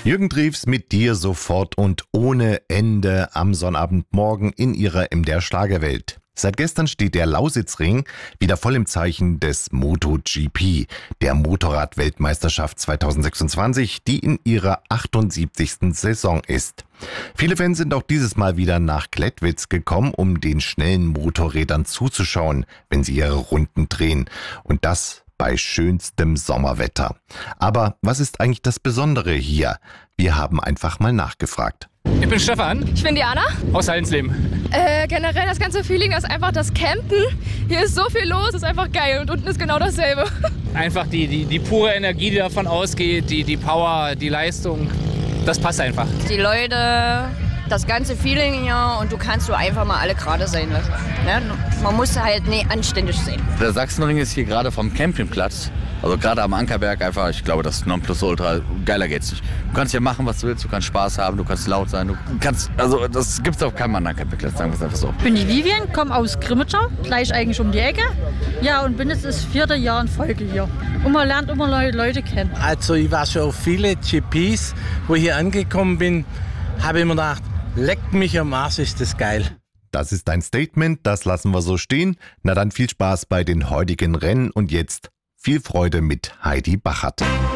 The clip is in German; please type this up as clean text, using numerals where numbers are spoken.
Jürgen Drews mit dir sofort und ohne Ende am Sonnabendmorgen in ihrer MDR Schlagerwelt. Seit gestern steht der Lausitzring wieder voll im Zeichen des MotoGP, der Motorrad-Weltmeisterschaft 2026, die in ihrer 78. Saison ist. Viele Fans sind auch dieses Mal wieder nach Klettwitz gekommen, um den schnellen Motorrädern zuzuschauen, wenn sie ihre Runden drehen. Und das bei schönstem Sommerwetter. Aber was ist eigentlich das Besondere hier? Wir haben einfach mal nachgefragt. Ich bin Stefan. Ich bin Diana. Aus Hallensleben. Generell das ganze Feeling ist einfach das Campen. Hier ist so viel los, ist einfach geil und unten ist genau dasselbe. Einfach die pure Energie, die davon ausgeht, die Power, die Leistung, das passt einfach. Die Leute, das ganze Feeling hier und du kannst so einfach mal alle gerade sein lassen. Ne? Man muss halt anständig sein. Der Sachsenring ist hier gerade vom Campingplatz, also gerade am Ankerberg einfach, ich glaube, das Nonplusultra, geiler geht's nicht. Du kannst hier machen, was du willst, du kannst Spaß haben, du kannst laut sein, also das gibt's auf keinem anderen Campingplatz, sagen wir es einfach so. Ich bin die Vivian, komme aus Grimmitschau, gleich eigentlich um die Ecke. Ja, und bin jetzt das 4. Jahr in Folge hier. Und man lernt immer neue Leute kennen. Also ich war schon auf viele GPs, wo ich hier angekommen bin, habe immer gedacht, leckt mich am Arsch, ist das geil. Das ist ein Statement, das lassen wir so stehen. Na dann viel Spaß bei den heutigen Rennen und jetzt viel Freude mit Heidi Bachert.